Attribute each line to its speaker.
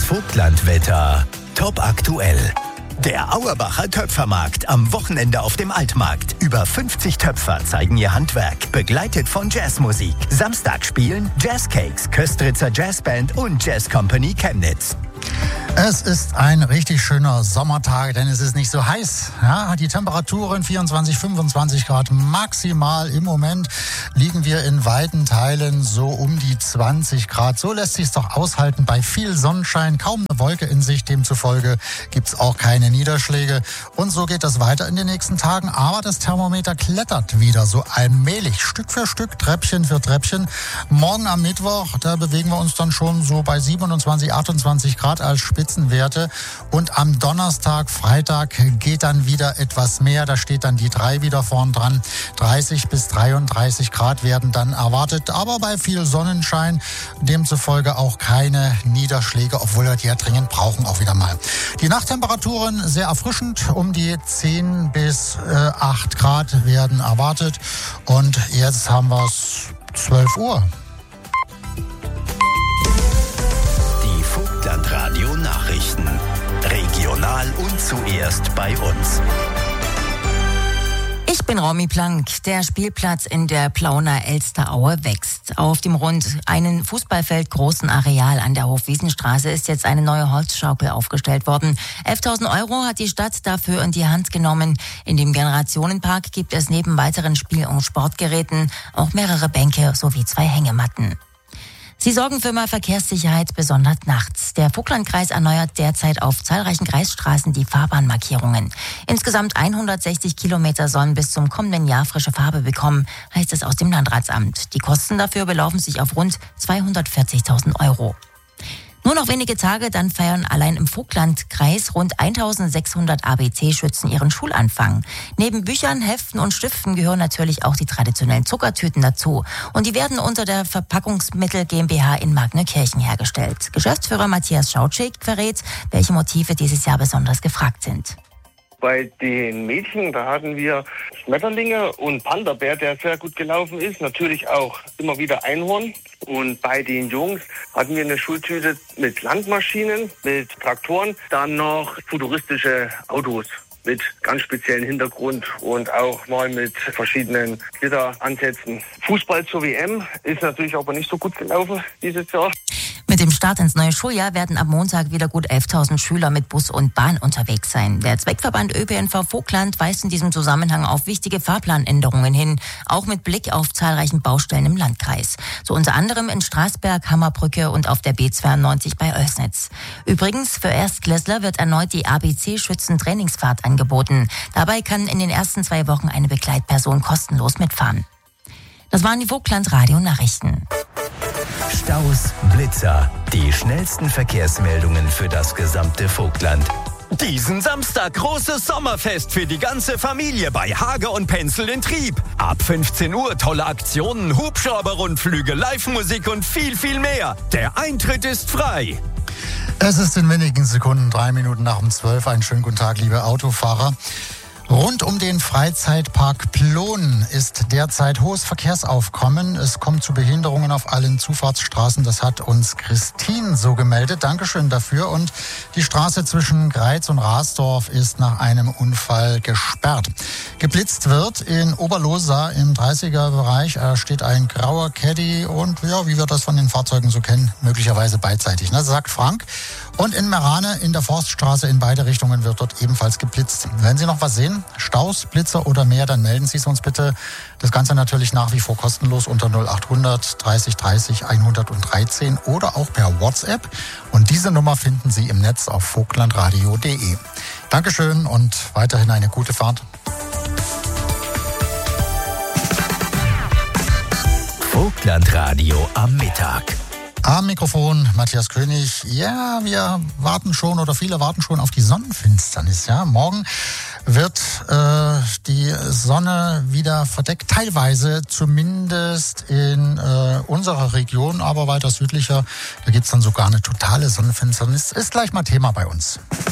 Speaker 1: Vogtlandwetter. Top aktuell. Der Auerbacher Töpfermarkt am Wochenende auf dem Altmarkt. Über 50 Töpfer zeigen ihr Handwerk, begleitet von Jazzmusik. Samstag spielen Jazzcakes, Köstritzer Jazzband und Jazz Company Chemnitz.
Speaker 2: Es ist ein richtig schöner Sommertag, denn es ist nicht so heiß. Ja, die Temperaturen 24, 25 Grad maximal. Im Moment liegen wir in weiten Teilen so um die 20 Grad. So lässt sich's doch aushalten bei viel Sonnenschein, kaum eine Wolke in Sicht. Demzufolge gibt's auch keine Niederschläge. Und so geht das weiter in den nächsten Tagen. Aber das Thermometer klettert wieder so allmählich, Stück für Stück, Treppchen für Treppchen. Morgen am Mittwoch, da bewegen wir uns dann schon so bei 27, 28 Grad als Spitzenwerte. Und am Donnerstag, Freitag geht dann wieder etwas mehr. Da steht dann die 3 wieder vorn dran. 30 bis 33 Grad werden dann erwartet. Aber bei viel Sonnenschein, demzufolge auch keine Niederschläge, obwohl wir die ja dringend brauchen auch wieder mal. Die Nachttemperaturen sehr erfrischend. Um die 10 bis 8 Grad werden erwartet. Und jetzt haben wir es 12 Uhr.
Speaker 1: Vogtlandradio Nachrichten. Regional und zuerst bei uns.
Speaker 3: Ich bin Romy Plank. Der Spielplatz in der Plauner Elsteraue wächst. Auf dem rund einen Fußballfeld großen Areal an der Hofwiesenstraße ist jetzt eine neue Holzschaukel aufgestellt worden. 11.000 € hat die Stadt dafür in die Hand genommen. In dem Generationenpark gibt es neben weiteren Spiel- und Sportgeräten auch mehrere Bänke sowie 2 Hängematten. Sie sorgen für mehr Verkehrssicherheit, besonders nachts. Der Vogtlandkreis erneuert derzeit auf zahlreichen Kreisstraßen die Fahrbahnmarkierungen. Insgesamt 160 Kilometer sollen bis zum kommenden Jahr frische Farbe bekommen, heißt es aus dem Landratsamt. Die Kosten dafür belaufen sich auf rund 240.000 €. Nur noch wenige Tage, dann feiern allein im Vogtlandkreis rund 1.600 ABC-Schützen ihren Schulanfang. Neben Büchern, Heften und Stiften gehören natürlich auch die traditionellen Zuckertüten dazu. Und die werden unter der Verpackungsmittel GmbH in Magneukirchen hergestellt. Geschäftsführer Matthias Schautschik verrät, welche Motive dieses Jahr besonders gefragt sind.
Speaker 4: Bei den Mädchen, da hatten wir Schmetterlinge und Panda-Bär, der sehr gut gelaufen ist. Natürlich auch immer wieder Einhorn. Und bei den Jungs hatten wir eine Schultüte mit Landmaschinen, mit Traktoren, dann noch futuristische Autos mit ganz speziellen Hintergrund und auch mal mit verschiedenen Glitteransätzen. Fußball zur WM ist natürlich aber nicht so gut gelaufen dieses Jahr.
Speaker 3: Mit dem Start ins neue Schuljahr werden ab Montag wieder gut 11.000 Schüler mit Bus und Bahn unterwegs sein. Der Zweckverband ÖPNV Vogtland weist in diesem Zusammenhang auf wichtige Fahrplanänderungen hin, auch mit Blick auf zahlreichen Baustellen im Landkreis. So unter anderem in Straßberg, Hammerbrücke und auf der B92 bei Oelsnitz. Übrigens, für Erstklässler wird erneut die ABC-Schützen-Trainingsfahrt angeboten. Dabei kann in den ersten 2 Wochen eine Begleitperson kostenlos mitfahren. Das waren die Vogtland-Radio-Nachrichten.
Speaker 1: Staus, Blitzer, die schnellsten Verkehrsmeldungen für das gesamte Vogtland. Diesen Samstag großes Sommerfest für die ganze Familie bei Hage und Penzel in Trieb. Ab 15 Uhr tolle Aktionen, Hubschrauber-Rundflüge, Live-Musik und viel, viel mehr. Der Eintritt ist frei.
Speaker 2: Es ist in wenigen Sekunden 3 Minuten nach um 12. Einen schönen guten Tag, liebe Autofahrer. Rund um den Freizeitpark Plonen ist derzeit hohes Verkehrsaufkommen. Es kommt zu Behinderungen auf allen Zufahrtsstraßen. Das hat uns Christine so gemeldet. Dankeschön dafür. Und die Straße zwischen Greiz und Rasdorf ist nach einem Unfall gesperrt. Geblitzt wird in Oberlosa im 30er-Bereich. Da steht ein grauer Caddy und ja, wie wir das von den Fahrzeugen so kennen, möglicherweise beidseitig, ne, sagt Frank. Und in Merane in der Forststraße in beide Richtungen wird dort ebenfalls geblitzt. Wenn Sie noch was sehen, Staus, Blitzer oder mehr, dann melden Sie es uns bitte. Das Ganze natürlich nach wie vor kostenlos unter 0800 30 30 113 oder auch per WhatsApp. Und diese Nummer finden Sie im Netz auf vogtlandradio.de. Dankeschön und weiterhin eine gute Fahrt.
Speaker 1: Vogtlandradio am Mittag.
Speaker 2: Am Mikrofon Matthias König. Ja, wir warten schon oder viele warten schon auf die Sonnenfinsternis. Ja, morgen wird die Sonne wieder verdeckt, teilweise zumindest in unserer Region, aber weiter südlicher. Da gibt es dann sogar eine totale Sonnenfinsternis. Ist gleich mal Thema bei uns.